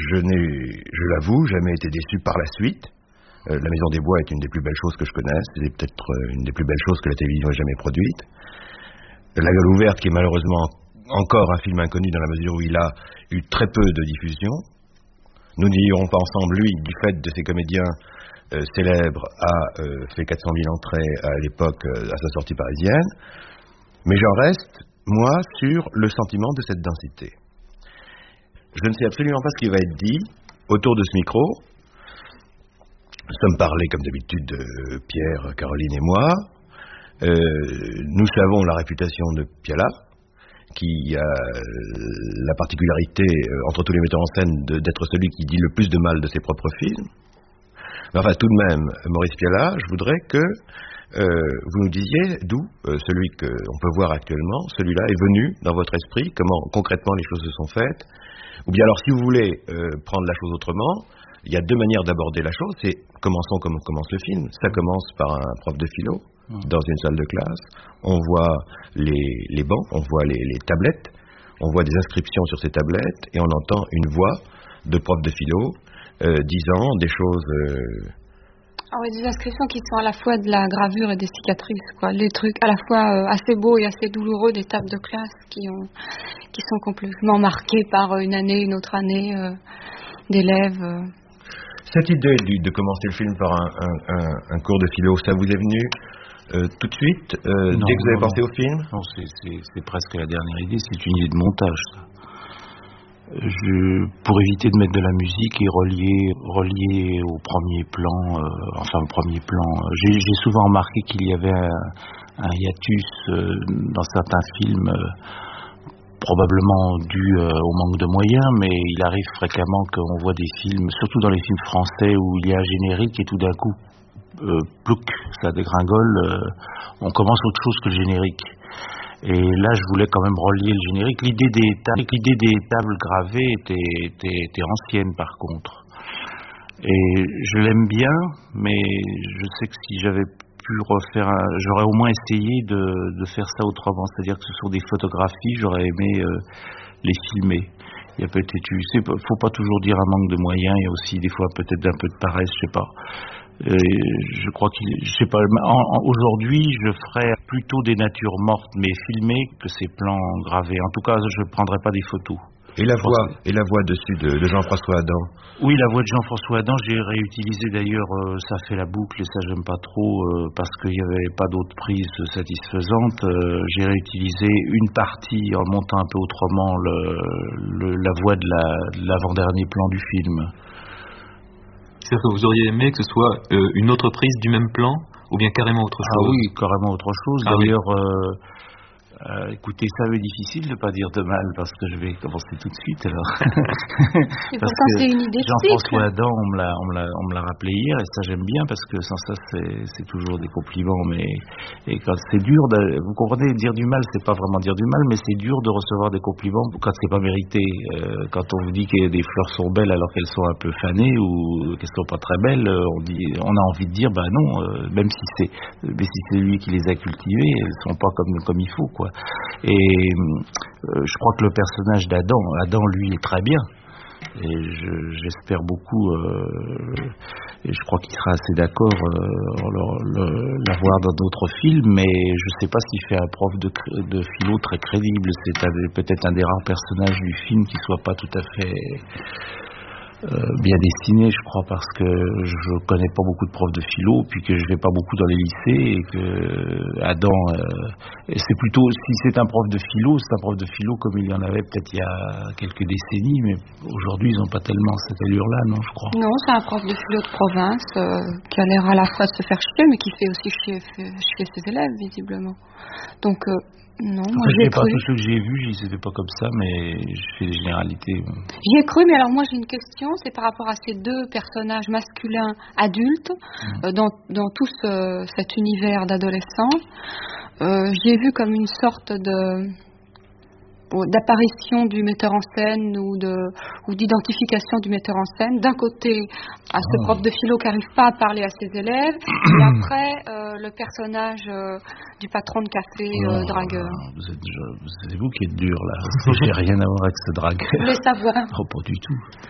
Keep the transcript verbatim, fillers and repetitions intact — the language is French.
je n'ai, je l'avoue, jamais été déçu par la suite. Euh, La Maison des Bois est une des plus belles choses que je connaisse, c'est peut-être euh, une des plus belles choses que la télévision ait jamais produite. La Gueule ouverte, qui est malheureusement encore un film inconnu dans la mesure où il a eu très peu de diffusion. Nous n'irons pas ensemble, lui, du fait de ses comédiens euh, célèbres, a euh, fait quatre cent mille entrées à l'époque, euh, à sa sortie parisienne. Mais j'en reste, moi, sur le sentiment de cette densité. Je ne sais absolument pas ce qui va être dit autour de ce micro. Nous sommes parlés, comme d'habitude, de Pierre, Caroline et moi. Euh, nous savons la réputation de Piala, qui a la particularité, euh, entre tous les metteurs en scène, de, d'être celui qui dit le plus de mal de ses propres films. Mais enfin, tout de même, Maurice Piala, je voudrais que euh, vous nous disiez d'où euh, celui qu'on peut voir actuellement, celui-là est venu dans votre esprit, comment concrètement les choses se sont faites. Ou bien alors, si vous voulez euh, prendre la chose autrement, il y a deux manières d'aborder la chose. C'est, commençons comme commence le film. Ça commence par un prof de philo, dans une salle de classe. On voit les, les bancs, on voit les, les tablettes, on voit des inscriptions sur ces tablettes, et on entend une voix de prof de philo euh, disant des choses... Euh... Ah oui, des inscriptions qui sont à la fois de la gravure et des cicatrices, quoi. Les trucs à la fois euh, assez beaux et assez douloureux des tables de classe qui, ont, qui sont complètement marquées par une année, une autre année euh, d'élèves. Euh. Cette idée de, de commencer le film par un, un, un, un cours de philo, ça vous est venu euh, tout de suite, euh, non, dès que vous avez non, pensé non. au film? Non, c'est, c'est, c'est presque la dernière idée, c'est une idée de montage, ça. Je, pour éviter de mettre de la musique et relier, relier au premier plan, euh, enfin au premier plan, j'ai, j'ai souvent remarqué qu'il y avait un, un hiatus euh, dans certains films, euh, probablement dû euh, au manque de moyens, mais il arrive fréquemment qu'on voit des films, surtout dans les films français, où il y a un générique et tout d'un coup, euh, plouc, ça dégringole, euh, on commence autre chose que le générique. Et là, je voulais quand même relier le générique. L'idée des, ta- l'idée des tables gravées était, était, était ancienne, par contre. Et je l'aime bien, mais je sais que si j'avais pu refaire, un, j'aurais au moins essayé de, de faire ça autrement. C'est-à-dire que ce sont des photographies, j'aurais aimé euh, les filmer. Il y a peut-être eu, c'est, faut pas toujours dire un manque de moyens, il y a aussi des fois peut-être un peu de paresse, je sais pas. Euh, je crois qu'il, je sais pas, en, en, aujourd'hui je ferais plutôt des natures mortes mais filmées que ces plans gravés. En tout cas, je ne prendrais pas des photos. Et la voix, et la voix dessus de, de Jean-François Adam. Oui, la voix de Jean-François Adam, j'ai réutilisé d'ailleurs, euh, ça fait la boucle et ça j'aime pas trop euh, parce qu'il n'y avait pas d'autres prises satisfaisantes. Euh, j'ai réutilisé une partie en montant un peu autrement le, le, la voix de, la, de l'avant-dernier plan du film. C'est-à-dire que vous auriez aimé que ce soit euh, une autre prise du même plan ou bien carrément autre chose? Ah oui, carrément autre chose. Ah d'ailleurs, oui. euh, Euh, écoutez, ça va être difficile de ne pas dire de mal parce que je vais commencer tout de suite alors. Et parce pourtant, que c'est une idée Jean-François Adam, on me, l'a, on, me l'a, on me l'a rappelé hier et ça j'aime bien parce que sans ça c'est, c'est toujours des compliments. Mais et quand c'est dur, de, vous comprenez, dire du mal, c'est pas vraiment dire du mal, mais c'est dur de recevoir des compliments quand c'est pas mérité. Euh, quand on vous dit que des fleurs sont belles alors qu'elles sont un peu fanées ou qu'elles sont pas très belles, on dit, on a envie de dire bah non, euh, même si c'est, mais si c'est lui qui les a cultivées, elles sont pas comme comme il faut quoi. Et euh, je crois que le personnage d'Adam, Adam lui est très bien. Et je, j'espère beaucoup, euh, et je crois qu'il sera assez d'accord euh, le, le, l'avoir dans d'autres films, mais je ne sais pas s'il fait un prof de, de philo très crédible. C'est un, peut-être un des rares personnages du film qui ne soit pas tout à fait Euh, bien dessiné, je crois, parce que je connais pas beaucoup de profs de philo, puis que je vais pas beaucoup dans les lycées, et que Adam, euh, et c'est plutôt, si c'est un prof de philo, c'est un prof de philo comme il y en avait peut-être il y a quelques décennies, mais aujourd'hui ils ont pas tellement cette allure-là, non, je crois. Non, c'est un prof de philo de province euh, qui a l'air à la fois de se faire chier, mais qui fait aussi chier, fait, chier ses élèves, visiblement. Donc, euh, non, moi enfin, j'ai pas cru. tous ceux que j'ai vus, ils étaient pas comme ça, mais je fais des généralités. J'y ai cru, mais alors moi j'ai une question, c'est par rapport à ces deux personnages masculins adultes mmh. euh, dans, dans tout ce, cet univers d'adolescents. Euh, j'y ai vu comme une sorte de d'apparition du metteur en scène ou de ou d'identification du metteur en scène. D'un côté, à ce oh. prof de philo qui n'arrive pas à parler à ses élèves, et après euh, le personnage euh, du patron de café euh, oh, dragueur. Vous êtes, c'est vous qui êtes dur là. J'ai rien à voir avec ce dragueur. Vous voulez savoir? Oh, pas du tout.